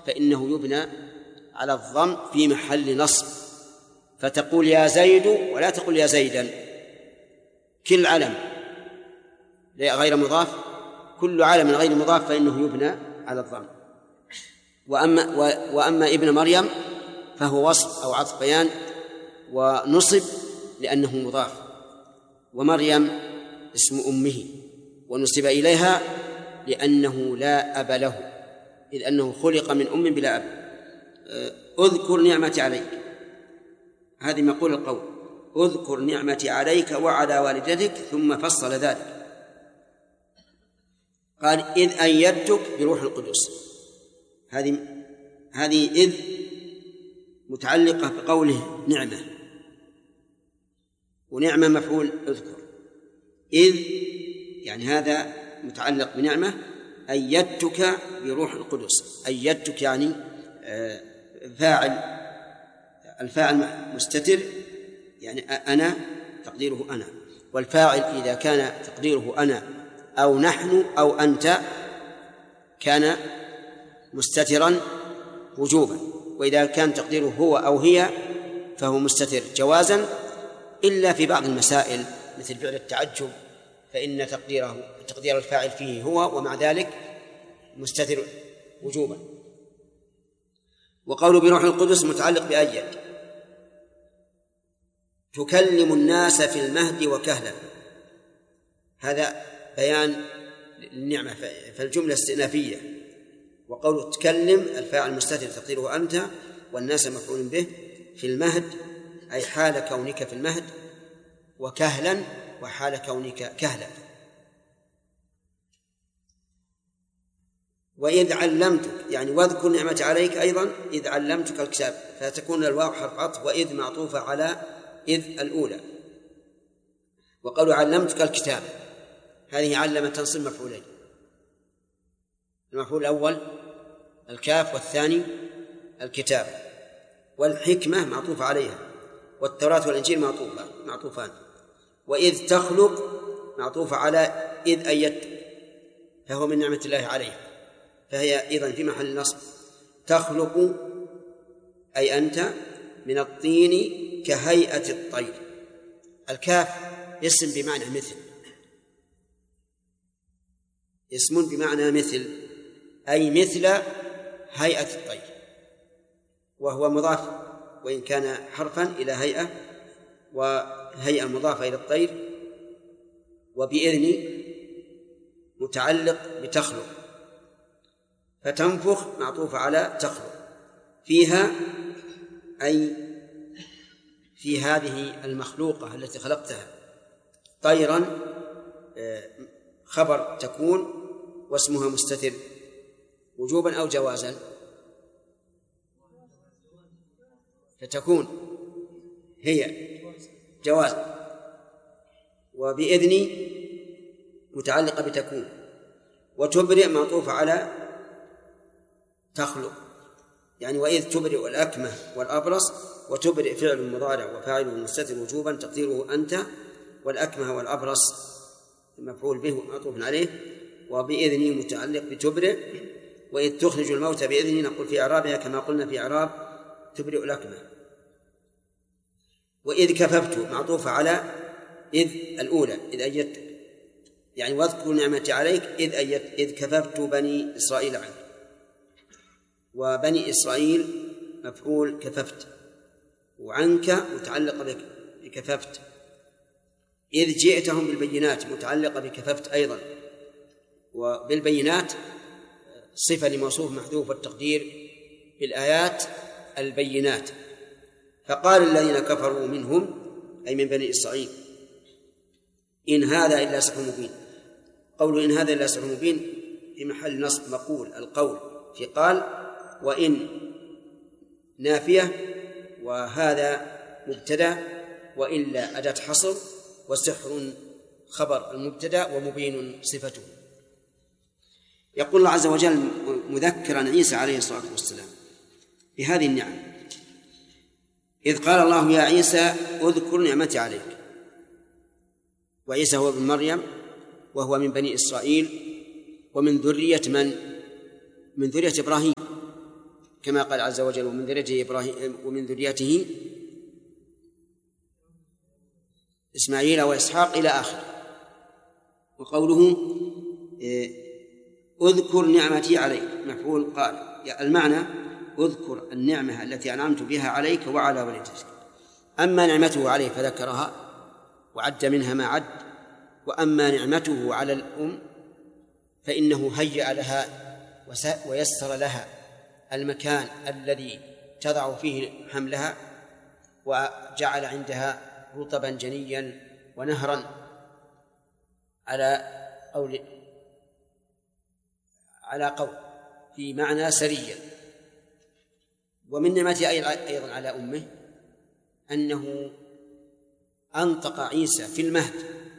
فإنه يبنى على الضم في محل نصب، فتقول يا زيد ولا تقول يا زيدا. كل علم غير مضاف، كل علم غير مضاف فإنه يبنى على الضم. وأما ابن مريم فهو وصف أو عطف بيان ونصب لأنه مضاف، ومريم اسم أمه ونسب إليها لأنه لا أب له، إذ أنه خلق من أم بلا أب. اذكر نعمتي عليك، هذه مقول القول، اذكر نعمتي عليك وعلى والدتك، ثم فصل ذلك قال إذ أيدتك بروح القدس. هذه إذ متعلقة بقوله نعمة، ونعمة مفعول اذكر، إذ يعني هذا متعلق بنعمة. أيدتك بروح القدس، أيدتك يعني فاعل، الفاعل مستتر يعني أنا تقديره أنا، والفاعل إذا كان تقديره أنا أو نحن أو أنت كان مستترا وجوبا، وإذا كان تقديره هو أو هي فهو مستتر جوازا، إلا في بعض المسائل مثل فعل التعجب فإن تقدير الفاعل فيه هو، ومع ذلك مستتر وجوبا. وقول بروح القدس متعلق بأيد. تكلم الناس في المهد وكهلا، هذا بيان النعمة، فالجملة استئنافية. وقول تكلم الفاعل مستتر تقديره أنت، والناس مفعول به، في المهد أي حال كونك في المهد، وكهلا وحال كونك كهلا. وإذ علمتك يعني واذكر نعمتي عليك أيضا إذ علمتك الكتاب، فتكون الواو حرف عطف، وإذ معطوفة على إذ الأولى. وقالوا علمتك الكتاب، هذه علم تنصب مفعولين، المفعول الأول الكاف والثاني الكتاب، والحكمة معطوفة عليها، والتوراة والإنجيل معطوفان. وإذ تخلق معطوفة على إذ أيدتك، فهو من نعمة الله عليه، فهي أيضا في محل نصب. تخلق أي أنت من الطين كهيئة الطير. الكاف اسم بمعنى مثل، اسم بمعنى مثل أي مثل هيئة الطير، وهو مضاف وإن كان حرفا إلى هيئة، وهيئة مضافة إلى الطير. وبإذن متعلق بتخلق، فتنفخ معطوف على تخلق، فيها أي في هذه المخلوقة التي خلقتها، طيرا خبر تكون واسمها مستتر وجوبا أو جوازا، فتكون هي جوازا. وبإذن متعلقة بتكون. وتبرئ معطوف على تخلق، يعني وإذ تبرئ الأكمه والأبرص، وتبرئ فعل مضارع وفاعله مستتر وجوبا تقديره أنت، والأكمه والأبرص مفعول به معطوف عليه. وبإذن متعلق بتبرئ. وإذ تخرج الموتى بإذن نقول في إعرابها كما قلنا في إعراب تبرئ الأكمه. وإذ كففت معطوف على إذ الأولى إذ أيدتك، يعني واذكر نعمتي عليك إذ كففت بني إسرائيل عنك. وبني إسرائيل مفعول كففت، وعنك متعلقة بكففت. إذ جئتهم بالبينات متعلقة بكففت أيضا، وبالبينات صفة لموصوف محذوف، والتقدير بالآيات البينات. فقال الذين كفروا منهم أي من بني إسرائيل إن هذا إلا سحر مبين. قول إن هذا إلا سحر مبين في محل نصب مقول، القول في قال، وإن نافية، وهذا مبتدأ، وإلا أداة حصر، وسحر خبر المبتدأ، ومبين صفته. يقول الله عز وجل مذكرا عيسى عليه الصلاة والسلام بهذه النعم، إذ قال الله يا عيسى اذكر نعمتي عليك. وعيسى هو ابن مريم، وهو من بني إسرائيل، ومن ذرية من ذرية إبراهيم كما قال عز وجل ومن ذريته إبراهيم ومن ذريته إسماعيل وإسحاق إلى آخر. وقوله اذكر نعمتي عليك مفعول قال، المعنى اذكر النعمة التي أنعمت بها عليك وعلى والدتك. أما نعمته عليه فذكرها وعد منها ما عد، وأما نعمته على الأم فإنه هيأ لها ويسر لها المكان الذي تضع فيه حملها، وجعل عندها رطبا جنيا ونهرا على قول في معنى سريا. ومن نعمته أيضا على أمه أنه أنطق عيسى في المهد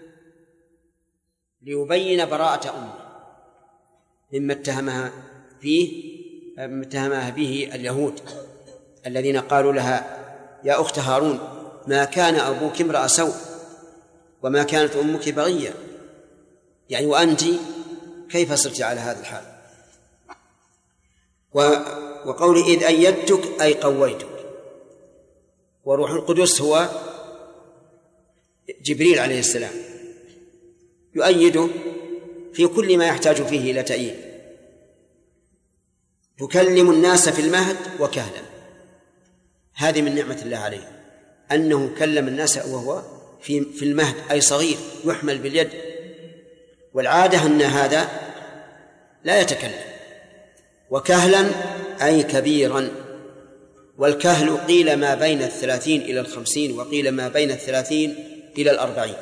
ليبين براءة أمه مما اتهمها به اليهود الذين قالوا لها يا أخت هارون ما كان أبوك امرأ سوء وما كانت أمك بغية، يعني وأنت كيف صرت على هذا الحال. وقول إذ أيدتك أي قويتك. وروح القدس هو جبريل عليه السلام يؤيده في كل ما يحتاج فيه إلى تأييد. تكلم الناس في المهد وكهلا، هذه من نعمة الله عليه أنه كلم الناس وهو في المهد أي صغير يحمل باليد، والعادة أن هذا لا يتكلم. وكهلا أي كبيرا، والكهل قيل ما بين 30 إلى 50 وقيل ما بين 30 إلى 40.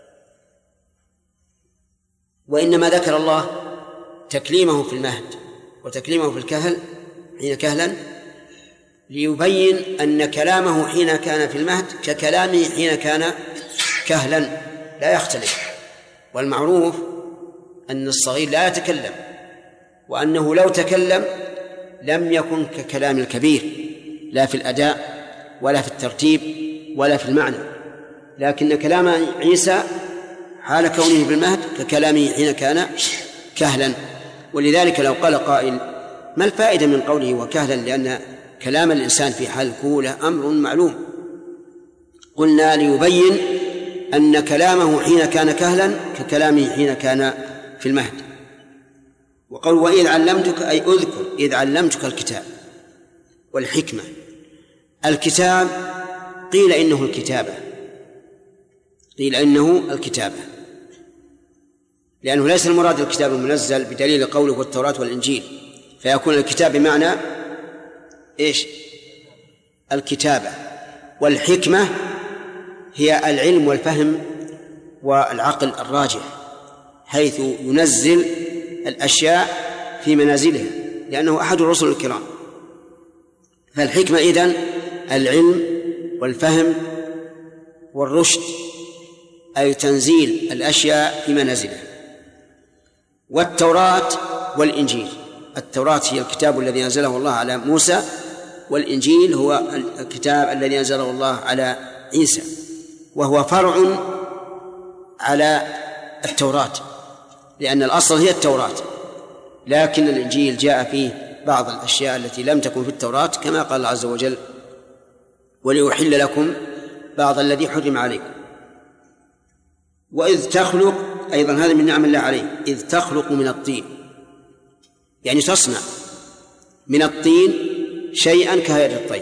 وإنما ذكر الله تكليمه في المهد وتكليمه في الكهل حين كهلا ليبين أن كلامه حين كان في المهد ككلامه حين كان كهلا لا يختلف. والمعروف أن الصغير لا يتكلم، وأنه لو تكلم لم يكن ككلام الكبير لا في الأداء ولا في الترتيب ولا في المعنى، لكن كلام عيسى حال كونه في المهد ككلامه حين كان كهلا. ولذلك لو قال قائل ما الفائدة من قوله وكهلا، لأن كلام الإنسان في حال الكهولة أمر معلوم، قلنا ليبين أن كلامه حين كان كهلا ككلامه حين كان في المهد. وقال وإذ علمتك أي أذكر إذ علمتك الكتاب والحكمة. الكتاب قيل إنه الكتابة، قيل إنه الكتابة، لأنه ليس المراد الكتاب المنزل بدليل قوله والتوراة والإنجيل، فيكون الكتاب بمعنى إيش؟ الكتابة. والحكمة هي العلم والفهم والعقل الراجح، حيث ينزل الأشياء في منازلها، لأنه أحد الرسل الكرام. فالحكمة إذن العلم والفهم والرشد، أي تنزيل الأشياء في منازلها. والتوراة والإنجيل، التوراة هي الكتاب الذي أنزله الله على موسى، والإنجيل هو الكتاب الذي أنزله الله على عيسى، وهو فرع على التوراة، لأن الأصل هي التوراة، لكن الإنجيل جاء فيه بعض الأشياء التي لم تكن في التوراة، كما قال الله عز وجل وليحل لكم بعض الذي حرم عليكم. وإذ تخلق أيضا هذا من نعم الله عليه، إذ تخلق من الطين، يعني تصنع من الطين شيئا كهيئة الطير،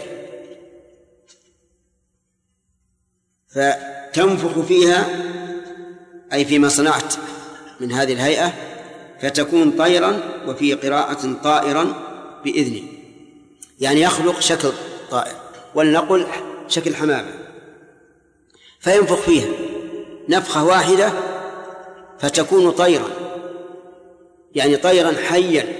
فتنفخ فيها أي فيما صنعت من هذه الهيئة فتكون طيرا، وفي قراءة طائرا بإذنه، يعني يخلق شكل طائر، ولنقل شكل حمامة، فينفخ فيها نفخة واحدة فتكون طيرا، يعني طيرا حيا.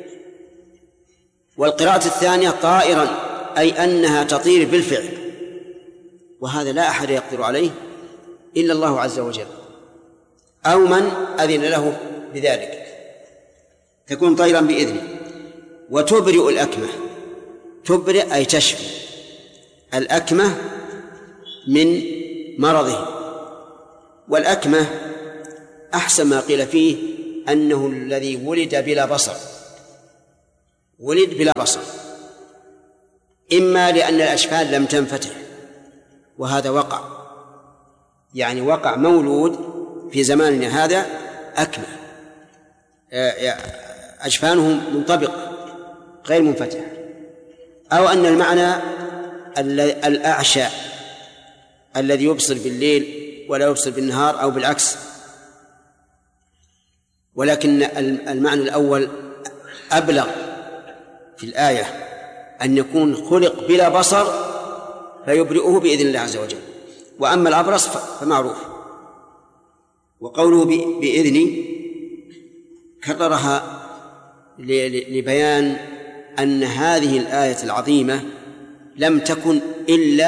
والقراءة الثانية طائرا أي أنها تطير بالفعل، وهذا لا أحد يقدر عليه إلا الله عز وجل أو من أذن له بذلك، تكون طيرا بإذنه. وتبرئ الأكمة، تبرئ أي تشفي الأكمة من مرضه. والأكمة أحسن ما قيل فيه أنه الذي ولد بلا بصر، ولد بلا بصر، إما لأن الأجفان لم تنفتح وهذا وقع، يعني وقع مولود في زماننا هذا أكمل أجفانهم منطبقة غير منفتحة، أو أن المعنى الأعشى الذي يبصر بالليل ولا يبصر بالنهار أو بالعكس. ولكن المعنى الأول أبلغ في الآية، أن يكون خلق بلا بصر فيبرئه بإذن الله عز وجل. وأما الأبرص فمعروف. وقوله بإذني كررها لبيان أن هذه الآية العظيمة لم تكن إلا